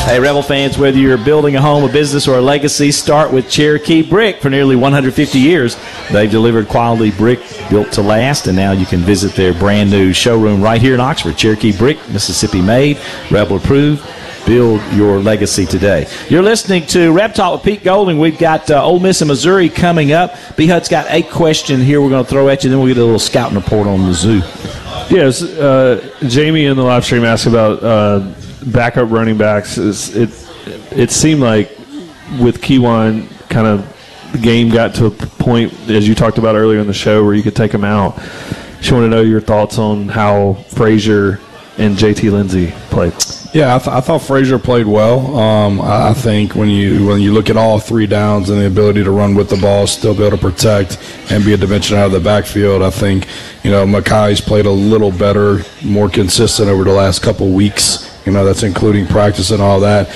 Hey, Rebel fans, whether you're building a home, a business, or a legacy, start with Cherokee Brick. For nearly 150 years, they've delivered quality brick built to last, and now you can visit their brand new showroom right here in Oxford. Cherokee Brick, Mississippi made, Rebel approved. Build your legacy today. You're listening to Rep Talk with Pete Golding. We've got Ole Miss and Missouri coming up. B-Hut's got a question here we're going to throw at you, then we'll get a little scouting report on Mizzou. Yes, Jamie in the live stream asked about backup running backs. It seemed like with Kewan, kind of the game got to a point, as you talked about earlier in the show, where you could take him out. Just want to know your thoughts on how Frazier and JT Lindsey played. Yeah, I thought Frazier played well. I think when you look at all three downs and the ability to run with the ball, still be able to protect and be a dimension out of the backfield, I think Makai's played a little better, more consistent over the last couple weeks. That's including practice and all that.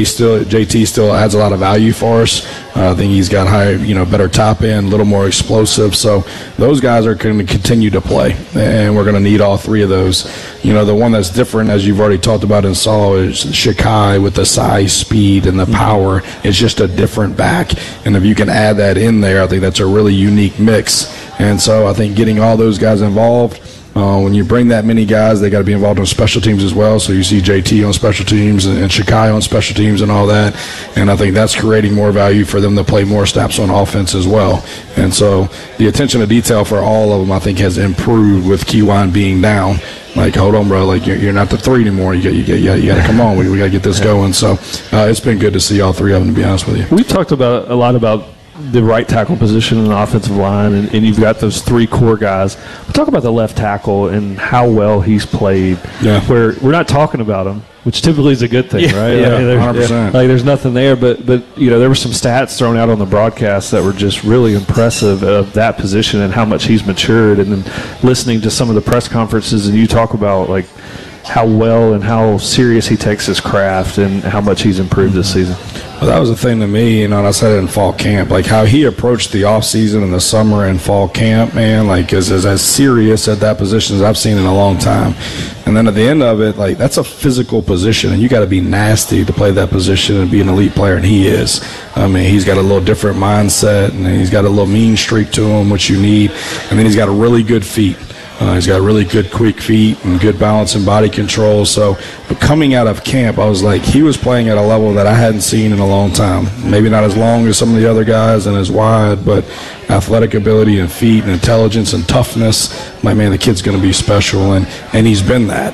JT still adds a lot of value for us. I think he's got better top end, a little more explosive. So those guys are going to continue to play, and we're going to need all three of those. The one that's different, as you've already talked about and saw, is Shakai with the size, speed, and the power. It's just a different back, and if you can add that in there, I think that's a really unique mix. And so I think getting all those guys involved. When you bring that many guys, they got to be involved on special teams as well. So you see JT on special teams and Shakai on special teams and all that. And I think that's creating more value for them to play more snaps on offense as well. And so the attention to detail for all of them, I think, has improved with Kewan being down. Like, hold on, bro. Like, you're not the three anymore. You got to come on. We got to get this going. So it's been good to see all three of them, to be honest with you. We talked a lot about the right tackle position in the offensive line, and you've got those three core guys. We'll talk about the left tackle and how well he's played. Yeah. Where we're not talking about him, which typically is a good thing, right? Yeah, 100%. There's nothing there, but there were some stats thrown out on the broadcast that were just really impressive of that position and how much he's matured. And then listening to some of the press conferences, and you talk about like how well and how serious he takes his craft and how much he's improved this season. Well, that was the thing to me, and I said it in fall camp, like how he approached the offseason in the summer and fall camp, man, like is as serious at that position as I've seen in a long time. And then at the end of it, like that's a physical position, and you got to be nasty to play that position and be an elite player, and he is. I mean, he's got a little different mindset, and he's got a little mean streak to him, which you need, and then he's got really good feet. He's got really good quick feet and good balance and body control. So, but coming out of camp, I was like, he was playing at a level that I hadn't seen in a long time. Maybe not as long as some of the other guys and as wide, but athletic ability and feet and intelligence and toughness. My man, the kid's going to be special, and he's been that.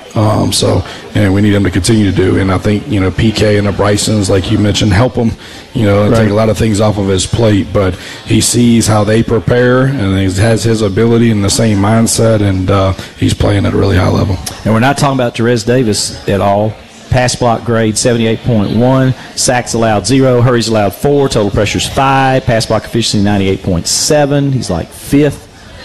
We need him to continue to do. And I think, PK and the Brysons, like you mentioned, help him, and take a lot of things off of his plate. But he sees how they prepare, and he has his ability and the same mindset, and he's playing at a really high level. And we're not talking about Jerez Davis at all. Pass block grade 78.1, sacks allowed 0, hurries allowed 4, total pressures 5, pass block efficiency 98.7. He's like 5th.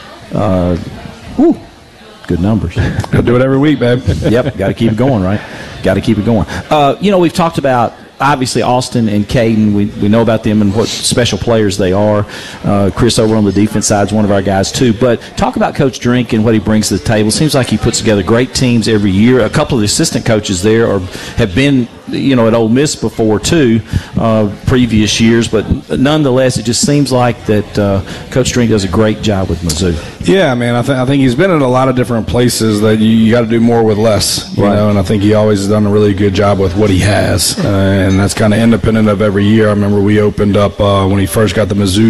Good numbers. Got to do it every week, babe. Yep, got to keep it going, right? Got to keep it going. We've talked about, obviously, Austin and Caden. We know about them and what special players they are. Chris over on the defense side is one of our guys, too. But talk about Coach Drink and what he brings to the table. Seems like he puts together great teams every year. A couple of the assistant coaches there have been, at Ole Miss before, too, previous years. But nonetheless, it just seems like that Coach Drink does a great job with Mizzou. Yeah, man. I think he's been in a lot of different places that you got to do more with less, you know. And I think he always has done a really good job with what he has, and that's kind of independent of every year. I remember we opened up when he first got the Mizzou